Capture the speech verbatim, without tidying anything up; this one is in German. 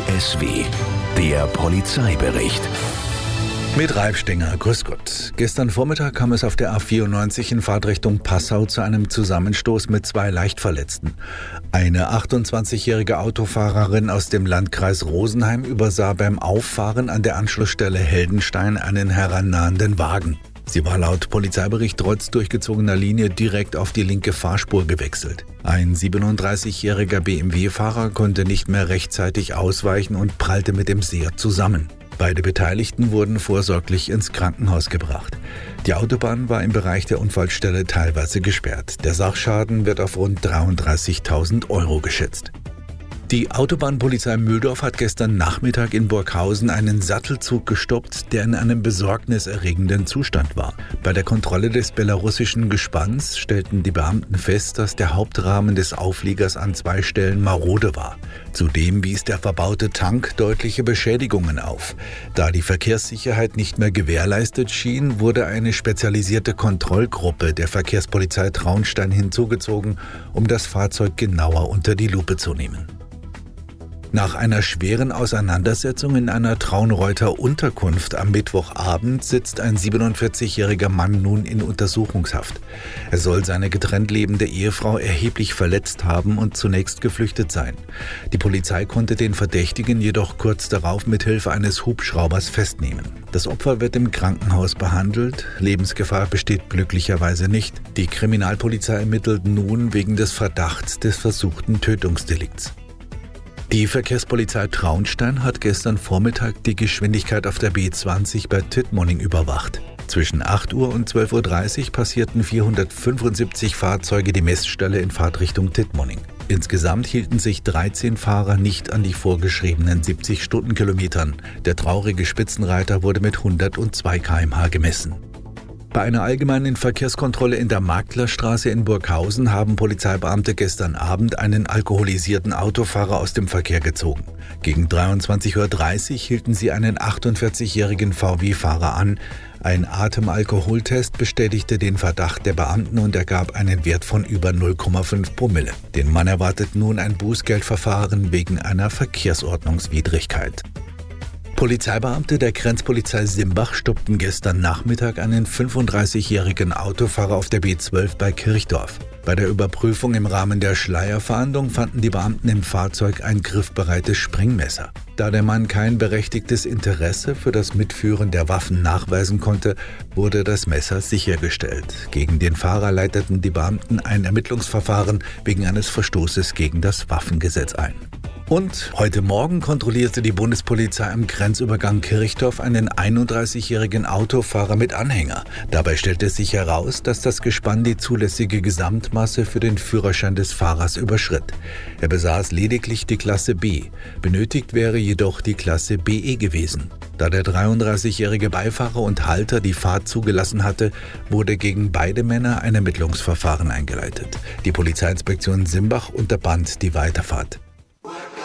S W, der Polizeibericht. Mit Ralf Stenger, grüß Gott. Gestern Vormittag kam es auf der A vierundneunzig in Fahrtrichtung Passau zu einem Zusammenstoß mit zwei Leichtverletzten. Eine achtundzwanzigjährige Autofahrerin aus dem Landkreis Rosenheim übersah beim Auffahren an der Anschlussstelle Heldenstein einen herannahenden Wagen. Sie war laut Polizeibericht trotz durchgezogener Linie direkt auf die linke Fahrspur gewechselt. Ein siebenunddreißigjähriger B M W-Fahrer konnte nicht mehr rechtzeitig ausweichen und prallte mit dem Seat zusammen. Beide Beteiligten wurden vorsorglich ins Krankenhaus gebracht. Die Autobahn war im Bereich der Unfallstelle teilweise gesperrt. Der Sachschaden wird auf rund dreiunddreißigtausend Euro geschätzt. Die Autobahnpolizei Mühldorf hat gestern Nachmittag in Burghausen einen Sattelzug gestoppt, der in einem besorgniserregenden Zustand war. Bei der Kontrolle des belarussischen Gespanns stellten die Beamten fest, dass der Hauptrahmen des Aufliegers an zwei Stellen marode war. Zudem wies der verbaute Tank deutliche Beschädigungen auf. Da die Verkehrssicherheit nicht mehr gewährleistet schien, wurde eine spezialisierte Kontrollgruppe der Verkehrspolizei Traunstein hinzugezogen, um das Fahrzeug genauer unter die Lupe zu nehmen. Nach einer schweren Auseinandersetzung in einer Traunreuther Unterkunft am Mittwochabend sitzt ein siebenundvierzigjähriger Mann nun in Untersuchungshaft. Er soll seine getrennt lebende Ehefrau erheblich verletzt haben und zunächst geflüchtet sein. Die Polizei konnte den Verdächtigen jedoch kurz darauf mit Hilfe eines Hubschraubers festnehmen. Das Opfer wird im Krankenhaus behandelt. Lebensgefahr besteht glücklicherweise nicht. Die Kriminalpolizei ermittelt nun wegen des Verdachts des versuchten Tötungsdelikts. Die Verkehrspolizei Traunstein hat gestern Vormittag die Geschwindigkeit auf der B zwanzig bei Tittmoning überwacht. Zwischen acht Uhr und zwölf Uhr dreißig passierten vierhundertfünfundsiebzig Fahrzeuge die Messstelle in Fahrtrichtung Tittmoning. Insgesamt hielten sich dreizehn Fahrer nicht an die vorgeschriebenen siebzig Stundenkilometern. Der traurige Spitzenreiter wurde mit hundertzwei Kilometer pro Stunde gemessen. Bei einer allgemeinen Verkehrskontrolle in der Magdlerstraße in Burghausen haben Polizeibeamte gestern Abend einen alkoholisierten Autofahrer aus dem Verkehr gezogen. Gegen dreiundzwanzig Uhr dreißig hielten sie einen achtundvierzigjährigen V W-Fahrer an. Ein Atemalkoholtest bestätigte den Verdacht der Beamten und ergab einen Wert von über null Komma fünf Promille. Den Mann erwartet nun ein Bußgeldverfahren wegen einer Verkehrsordnungswidrigkeit. Polizeibeamte der Grenzpolizei Simbach stoppten gestern Nachmittag einen fünfunddreißigjährigen Autofahrer auf der B zwölf bei Kirchdorf. Bei der Überprüfung im Rahmen der Schleierfahndung fanden die Beamten im Fahrzeug ein griffbereites Springmesser. Da der Mann kein berechtigtes Interesse für das Mitführen der Waffen nachweisen konnte, wurde das Messer sichergestellt. Gegen den Fahrer leiteten die Beamten ein Ermittlungsverfahren wegen eines Verstoßes gegen das Waffengesetz ein. Und heute Morgen kontrollierte die Bundespolizei am Grenzübergang Kirchdorf einen einunddreißigjährigen Autofahrer mit Anhänger. Dabei stellte sich heraus, dass das Gespann die zulässige Gesamtmasse für den Führerschein des Fahrers überschritt. Er besaß lediglich die Klasse B. Benötigt wäre jedoch die Klasse B E gewesen. Da der dreiunddreißigjährige Beifahrer und Halter die Fahrt zugelassen hatte, wurde gegen beide Männer ein Ermittlungsverfahren eingeleitet. Die Polizeiinspektion Simbach unterband die Weiterfahrt.